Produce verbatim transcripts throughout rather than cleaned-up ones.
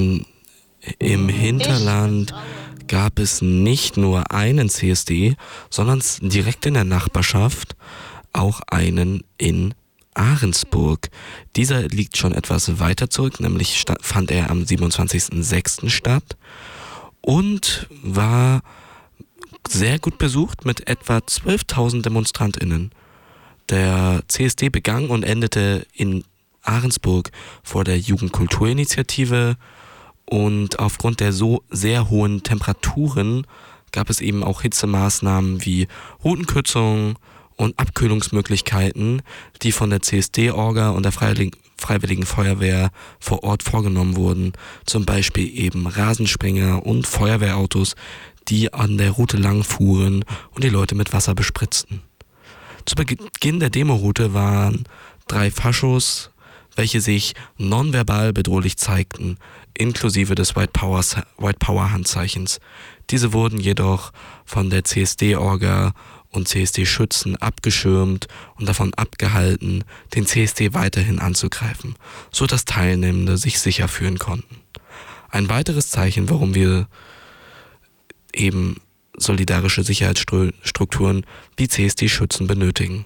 Im Hinterland gab es nicht nur einen C S D, sondern direkt in der Nachbarschaft auch einen in Ahrensburg. Dieser liegt schon etwas weiter zurück, nämlich sta- fand er am siebenundzwanzigsten sechsten statt und war sehr gut besucht mit etwa zwölftausend DemonstrantInnen. Der C S D begann und endete in Ahrensburg vor der Jugendkulturinitiative und aufgrund der so sehr hohen Temperaturen gab es eben auch Hitzemaßnahmen wie Routenkürzungen und Abkühlungsmöglichkeiten, die von der C S D-Orga und der Freiwilligen, Freiwilligen Feuerwehr vor Ort vorgenommen wurden. Zum Beispiel eben Rasenspringer und Feuerwehrautos, die an der Route lang fuhren und die Leute mit Wasser bespritzten. Zu Beginn der Demoroute waren drei Faschos, welche sich nonverbal bedrohlich zeigten, inklusive des White Power, White Power Handzeichens. Diese wurden jedoch von der C S D-Orga und C S D-Schützen abgeschirmt und davon abgehalten, den C S D weiterhin anzugreifen, so dass Teilnehmende sich sicher fühlen konnten. Ein weiteres Zeichen, warum wir eben solidarische Sicherheitsstrukturen wie C S D-Schützen benötigen.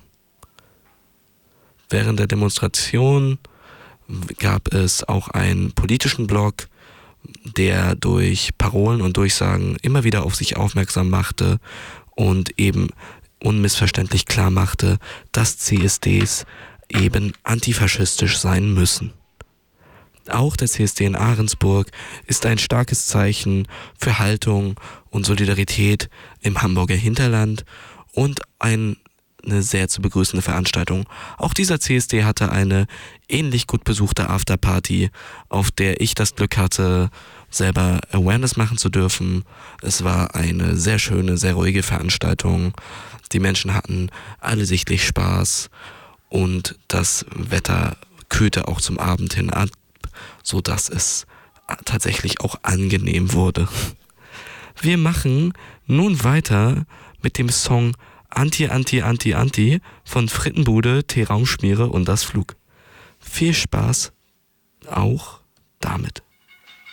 Während der Demonstration gab es auch einen politischen Block, der durch Parolen und Durchsagen immer wieder auf sich aufmerksam machte und eben unmissverständlich klar machte, dass C S Ds eben antifaschistisch sein müssen. Auch der C S D in Ahrensburg ist ein starkes Zeichen für Haltung und Solidarität im Hamburger Hinterland und ein, eine sehr zu begrüßende Veranstaltung. Auch dieser C S D hatte eine ähnlich gut besuchte Afterparty, auf der ich das Glück hatte, selber Awareness machen zu dürfen. Es war eine sehr schöne, sehr ruhige Veranstaltung. Die Menschen hatten alle sichtlich Spaß und das Wetter kühlte auch zum Abend hin ab, so dass es tatsächlich auch angenehm wurde. Wir machen nun weiter mit dem Song Anti, Anti, Anti, Anti von Frittenbude, T-Raumschmiere und das Flug. Viel Spaß auch damit.